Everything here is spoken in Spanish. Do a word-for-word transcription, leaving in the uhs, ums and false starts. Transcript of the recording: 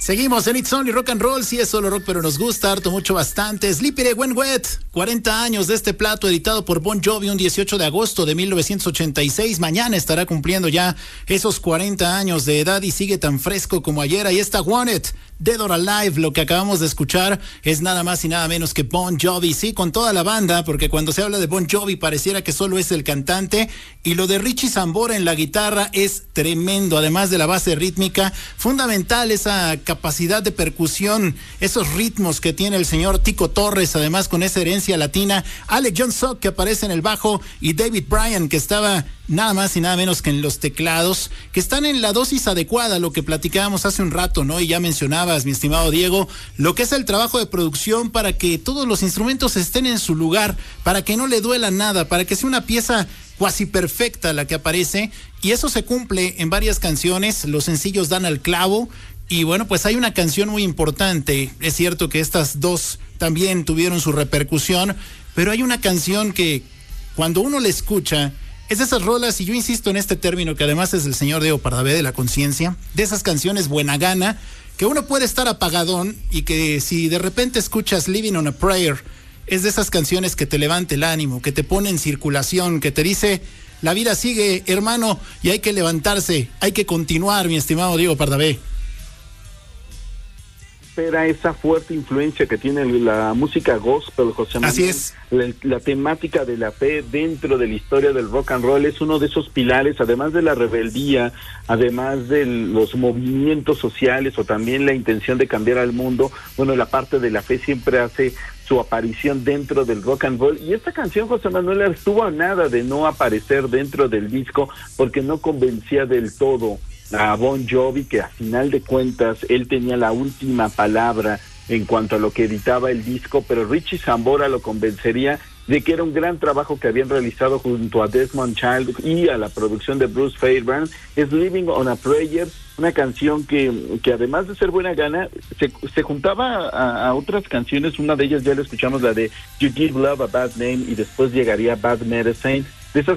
Seguimos en It's Only Rock and Roll, sí es solo rock, pero nos gusta harto, mucho, bastante. Sleepy When Wet, cuarenta años de este plato, editado por Bon Jovi un dieciocho de agosto de mil novecientos ochenta y seis. Mañana estará cumpliendo ya esos cuarenta años de edad y sigue tan fresco como ayer. Ahí está Want It, Dead or Alive. Lo que acabamos de escuchar es nada más y nada menos que Bon Jovi, sí, con toda la banda, porque cuando se habla de Bon Jovi pareciera que solo es el cantante, y lo de Richie Sambora en la guitarra es tremendo, además de la base rítmica, fundamental esa capacidad de percusión, esos ritmos que tiene el señor Tico Torres, además con esa herencia latina, Alec John Sock que aparece en el bajo y David Bryan que estaba nada más y nada menos que en los teclados, que están en la dosis adecuada, lo que platicábamos hace un rato, ¿no? Y ya mencionabas, mi estimado Diego, lo que es el trabajo de producción para que todos los instrumentos estén en su lugar, para que no le duela nada, para que sea una pieza cuasi perfecta la que aparece, y eso se cumple en varias canciones. Los sencillos dan al clavo, y bueno, pues hay una canción muy importante. Es cierto que estas dos también tuvieron su repercusión, pero hay una canción que cuando uno la escucha es de esas rolas, y yo insisto en este término que además es del señor Diego Pardavé, de la conciencia, de esas canciones buena gana, que uno puede estar apagadón y que si de repente escuchas Living on a Prayer, es de esas canciones que te levanta el ánimo, que te pone en circulación, que te dice, la vida sigue, hermano, y hay que levantarse, hay que continuar, mi estimado Diego Pardavé. Espera esa fuerte influencia que tiene la música gospel, José Manuel. Así es. La, la temática de la fe dentro de la historia del rock and roll es uno de esos pilares, además de la rebeldía, además de los movimientos sociales o también la intención de cambiar al mundo. Bueno, la parte de la fe siempre hace su aparición dentro del rock and roll, y esta canción, José Manuel, estuvo a nada de no aparecer dentro del disco porque no convencía del todo a Bon Jovi, que a final de cuentas él tenía la última palabra en cuanto a lo que editaba el disco, pero Richie Sambora lo convencería de que era un gran trabajo que habían realizado junto a Desmond Child y a la producción de Bruce Fairbairn. Es Living on a Prayer, una canción que, que además de ser buena gana, se, se juntaba a, a otras canciones. Una de ellas ya la escuchamos, la de You Give Love a Bad Name, y después llegaría Bad Medicine. De esas